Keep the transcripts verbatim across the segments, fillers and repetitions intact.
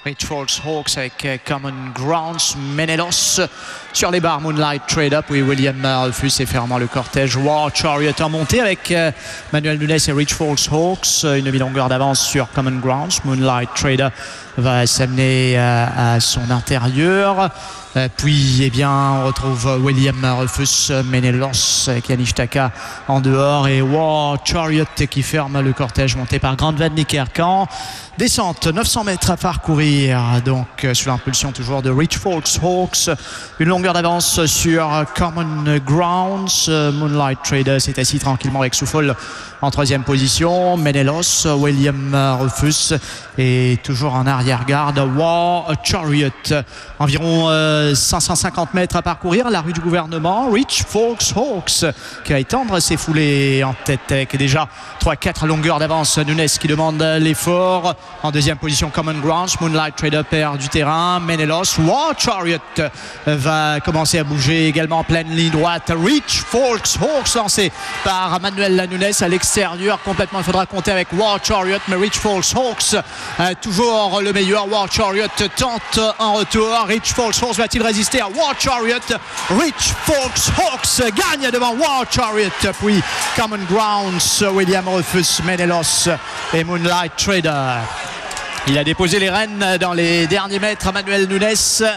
Rich Folks Hawks avec Common Grounds, Menelos sur les barres, Moonlight Trade Up, oui, William Rufus et fermant le cortège. War Chariot en montée avec euh, Manuel Nunes et Rich Folks Hawks, une demi-longueur d'avance sur Common Grounds. Moonlight Trade Up va s'amener euh, à son intérieur. Euh, puis, eh bien, on retrouve William Rufus, Menelos, Anish Taka en dehors et War Chariot qui ferme le cortège monté par Grant Van Niekerk. Descente, neuf cents mètres à parcourir, donc sous l'impulsion toujours de Rich Folks Hawks. Une longueur d'avance sur Common Grounds. Moonlight Trader s'est assis tranquillement avec Souffle en troisième position. Menelos, William Rufus et toujours en arrière-garde War Chariot. Environ euh, cinq cent cinquante mètres à parcourir, la rue du gouvernement. Rich Folks Hawks qui va étendre ses foulées en tête avec déjà trois quatre longueurs d'avance. Nunes qui demande l'effort. En deuxième position Common Grounds. Moonlight Trader perd du terrain. Menelos, War Chariot va commencer à bouger également en pleine ligne droite. Rich Folks Hawks lancé par Manuel Nunes à l'extérieur complètement. Il faudra compter avec War Chariot, mais Rich Folks Hawks euh, toujours le meilleur. War Chariot tente un retour. Rich Folks Hawks va-t-il résister à War Chariot? Rich Folks Hawks gagne devant War Chariot, puis Common Grounds, William Rufus, Menelos et Moonlight Trader. Il a déposé les rênes dans les derniers mètres à Manuel Nunes.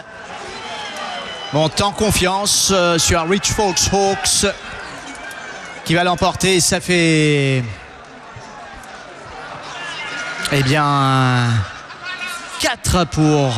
Monte en confiance sur Rich Folks Hawks qui va l'emporter. Ça fait eh bien quatre pour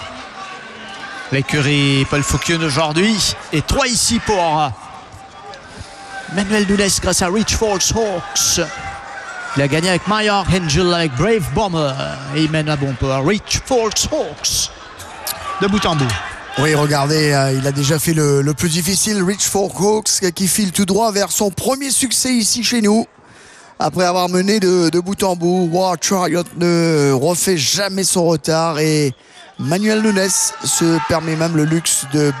l'écurie Paul Fouquion aujourd'hui et trois ici pour Manuel Nunes grâce à Rich Folks Hawks. Il a gagné avec My Archangel, avec Brave Bomber et il mène à bon port. Rich Folks Hawks de bout en bout. Oui, regardez, euh, il a déjà fait le, le plus difficile. Rich Folks Hawks qui file tout droit vers son premier succès ici chez nous. Après avoir mené de, de bout en bout, War Chariot ne refait jamais son retard et Manuel Nunes se permet même le luxe de